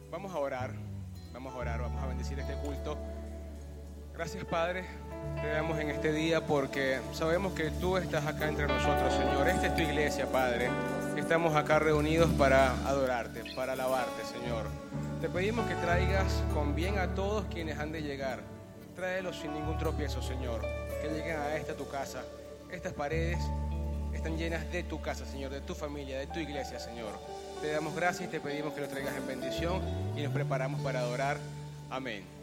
Vamos a orar, vamos a bendecir este culto. Gracias, Padre, te damos en este día porque sabemos que tú estás acá entre nosotros, Señor. Esta es tu iglesia, Padre. Estamos acá reunidos para adorarte, para alabarte, Señor. Te pedimos que traigas con bien a todos quienes han de llegar. Tráelos sin ningún tropiezo, Señor. Que lleguen a esta tu casa. Estas paredes están llenas de tu casa, Señor, de tu familia, de tu iglesia, Señor. Te damos gracias y te pedimos que los traigas en bendición y nos preparamos para adorar. Amén.